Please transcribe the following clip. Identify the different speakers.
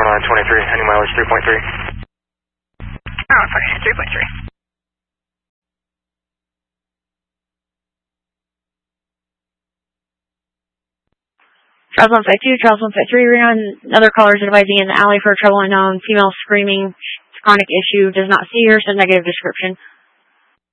Speaker 1: 23, any mileage 3.3.
Speaker 2: Oh, sorry, 3.3. Charles 152, Charles 153, we're on another caller is advising in the alley for trouble unknown, female screaming, chronic issue, does not see her, so negative description.